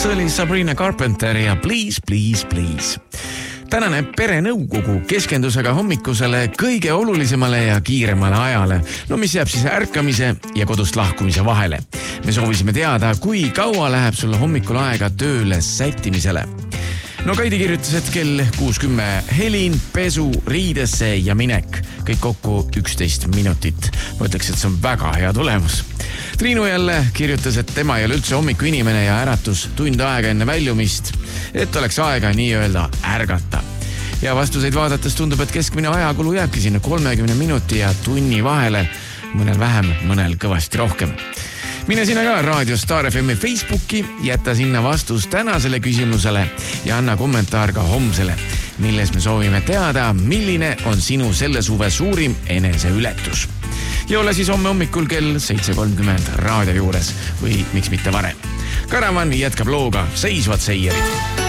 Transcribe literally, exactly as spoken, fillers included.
see oli Sabrina Carpenter ja Please, Please, Please. Tänane perenõukogu keskendus aga hommikusele kõige olulisemale ja kiiremale ajale, no mis jääb siis ärkamise ja kodust lahkumise vahele. Me soovisime teada, kui kaua läheb sulle hommikul aega tööle sättimisele. No Kaidi kirjutas, et kell kuus kümme helin, pesu, riidesse ja minek. Kõik kokku üksteist minutit. Ma ütleks, et see on väga hea tulemus. Triinu jälle kirjutas, et tema ei ole üldse hommiku inimene ja äratus tund aega enne väljumist, et oleks aega nii öelda ärgata. Ja vastuseid vaadates tundub, et keskmine ajakulu jääbki sinna kolmekümne minuti ja tunni vahele, mõnel vähem, mõnel kõvasti rohkem. Mine sinna ka Raadio Star F M Facebooki, jätta sinna vastus tänasele küsimusele ja anna kommentaar ka homsele, milles me soovime teada, milline on sinu selle suve suurim eneseületus. Ja ole siis homme hommikul kell seitse kolmkümmend raadio juures või miks mitte varem. Karavan jätkab looga Seisvad seierid.